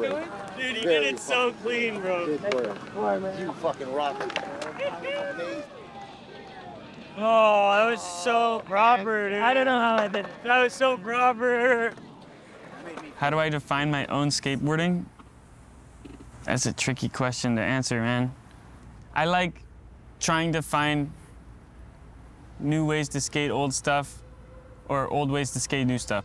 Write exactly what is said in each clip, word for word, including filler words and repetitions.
Dude, you did it so clean, bro. You fucking rock. Oh, that was so proper, dude. I don't know how I did it. That was so proper. How do I define my own skateboarding? That's a tricky question to answer, man. I like trying to find new ways to skate old stuff or old ways to skate new stuff.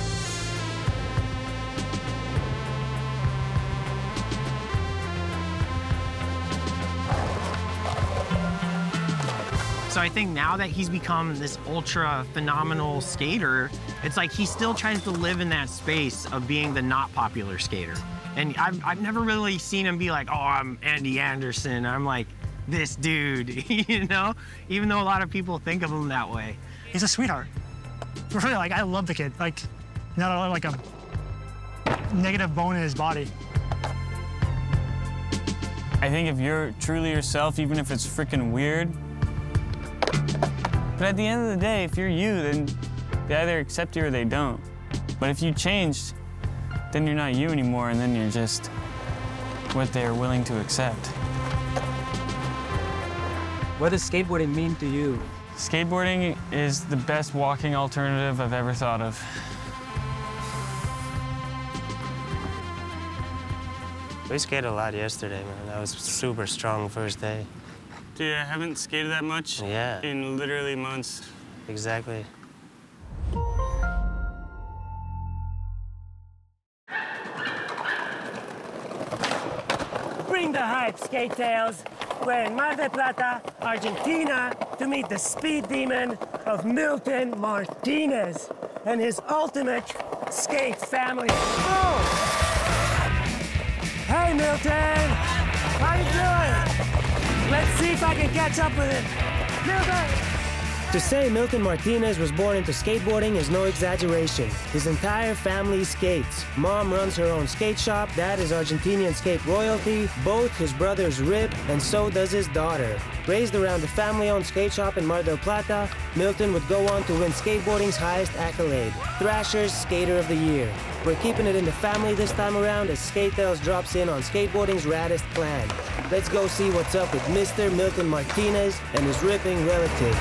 So I think now that he's become this ultra phenomenal skater, it's like he still tries to live in that space of being the not popular skater. And I've, I've never really seen him be like, oh, I'm Andy Anderson. I'm like this dude, you know? Even though a lot of people think of him that way. He's a sweetheart. Really, like, I love the kid. Like, not like a negative bone in his body. I think if you're truly yourself, even if it's freaking weird, but at the end of the day, if you're you, then they either accept you or they don't. But if you changed, then you're not you anymore, and then you're just what they're willing to accept. What does skateboarding mean to you? Skateboarding is the best walking alternative I've ever thought of. We skated a lot yesterday, man. That was super strong first day. Dude, I haven't skated that much Yeah. in literally months. Exactly. Bring the hype, Skate Tales. We're in Mar del Plata, Argentina, to meet the speed demon of Milton Martinez and his ultimate skate family. Oh! Hey, Milton! How you doing? Let's see if I can catch up with him. Milton! To say Milton Martinez was born into skateboarding is no exaggeration. His entire family skates. Mom runs her own skate shop, dad is Argentinian skate royalty, both his brothers rip, and so does his daughter. Raised around a family-owned skate shop in Mar del Plata, Milton would go on to win skateboarding's highest accolade, Thrasher's Skater of the Year. We're keeping it in the family this time around as Skate Tales drops in on skateboarding's raddest clan. Let's go see what's up with Mister Milton Martinez and his ripping relatives.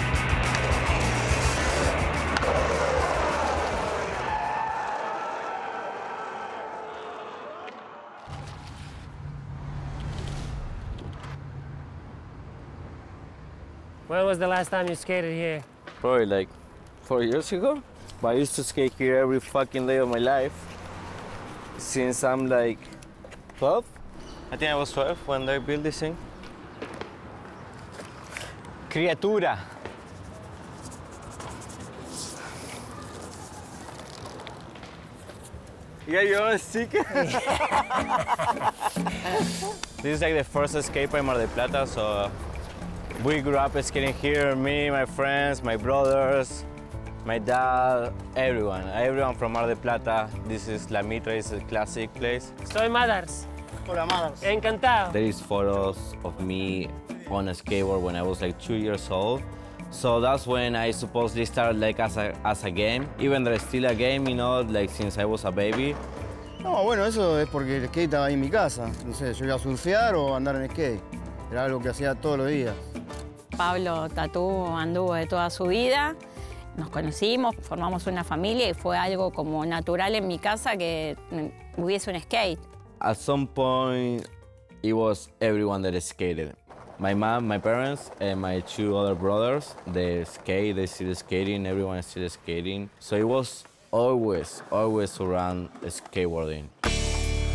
When was the last time you skated here? Probably like four years ago. But I used to skate here every fucking day of my life. Since I'm like twelve. I think I was twelve when they built this thing. Criatura. You got your own sticker? This is like the first skate park in Mar del Plata, so we grew up skating here, me, my friends, my brothers, my dad, everyone. Everyone from Mar del Plata. This is La Mitra, it's a classic place. Soy Madars. Hola, Madars. Encantado. There is photos of me on a skateboard when I was like two years old. So that's when I supposedly started like as a, as a game. Even though it's still a game, you know, like since I was a baby. No, bueno, eso es porque el skate estaba ahí en mi casa. No sé, yo iba a surfear o andar en skate. Era algo que hacía todos los días. Pablo Tatú anduvo de toda su vida. Nos conocimos, formamos una familia y fue algo como natural en mi casa que hubiese un skate. At some point, it was everyone that skated. My mom, my parents, and my two other brothers, they skate, they still skating, everyone is still skating. So it was always, always around skateboarding.